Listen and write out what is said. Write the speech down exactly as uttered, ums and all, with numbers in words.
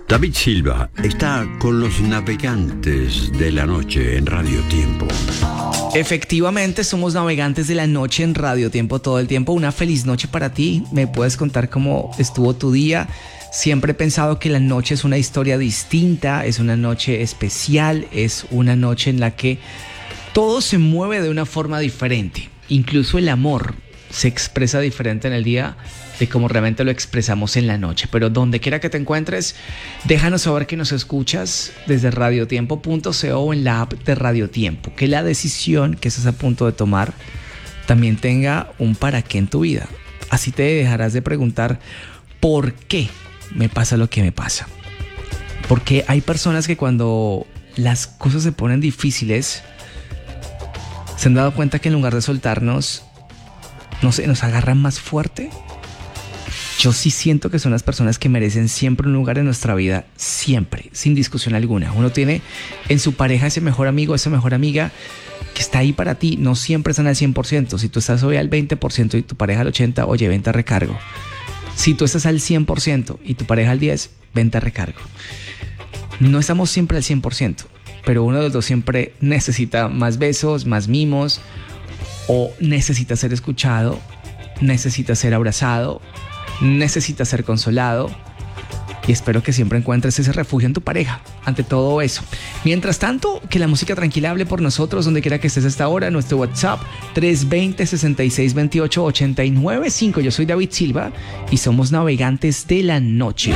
David Silva está con los navegantes de la noche en Radio Tiempo. Efectivamente, somos navegantes de la noche en Radio Tiempo todo el tiempo. Una feliz noche para ti. ¿Me puedes contar cómo estuvo tu día? Siempre he pensado que la noche es una historia distinta, es una noche especial, es una noche en la que todo se mueve de una forma diferente. Incluso el amor se expresa diferente en el día de cómo realmente lo expresamos en la noche. Pero donde quiera que te encuentres, déjanos saber que nos escuchas desde radiotiempo punto co o en la app de Radio Tiempo. Que la decisión que estás a punto de tomar también tenga un para qué en tu vida. Así te dejarás de preguntar ¿por qué me pasa lo que me pasa? Porque hay personas que cuando las cosas se ponen difíciles se han dado cuenta que en lugar de soltarnos, no sé, nos agarran más fuerte. Yo sí siento que son las personas que merecen siempre un lugar en nuestra vida, siempre, sin discusión alguna. Uno tiene en su pareja ese mejor amigo, esa mejor amiga que está ahí para ti. No siempre están al cien por ciento. Si tú estás hoy al veinte por ciento y tu pareja al ochenta por ciento, oye, vente a recargo. Si tú estás al cien por ciento y tu pareja al diez por ciento, vente a recargo. No estamos siempre al cien por ciento, pero uno de los dos siempre necesita más besos, más mimos, o necesita ser escuchado, necesita ser abrazado, necesita ser consolado, y espero que siempre encuentres ese refugio en tu pareja ante todo eso. Mientras tanto, que la música tranquila hable por nosotros donde quiera que estés hasta ahora. Nuestro WhatsApp tres veinte, sesenta y seis veintiocho, ochenta y nueve cinco. Yo soy David Silva y somos navegantes de la noche.